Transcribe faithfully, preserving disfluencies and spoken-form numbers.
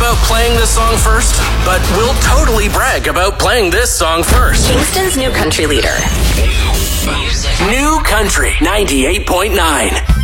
about playing this song first, but we'll totally brag about playing this song first. Kingston's new country leader. New Country ninety-eight point nine.